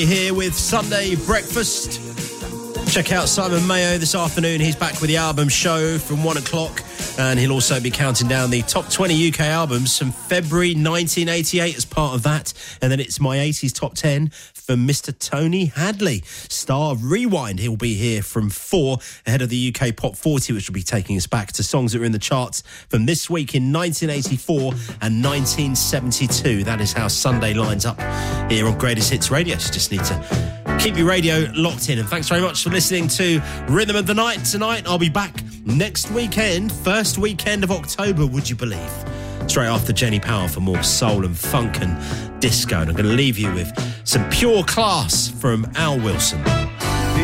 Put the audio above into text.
Here with Sunday Breakfast. Check out Simon Mayo this afternoon. He's back with the album show from 1 o'clock, and he'll also be counting down the top 20 UK albums from February 1988 as part of that. And then it's my 80s top 10 for Mr. Tony Hadley. Star of Rewind, he'll be here from 4 ahead of the UK Pop 40, which will be taking us back to songs that were in the charts from this week in 1984 and 1972. That is how Sunday lines up here on Greatest Hits Radio. So just need to keep your radio locked in. And thanks very much for listening to Rhythm of the Night tonight. I'll be back next weekend, first weekend of October, would you believe? Straight after Jenny Powell for more soul and funk and disco. And I'm going to leave you with some pure class from Al Wilson.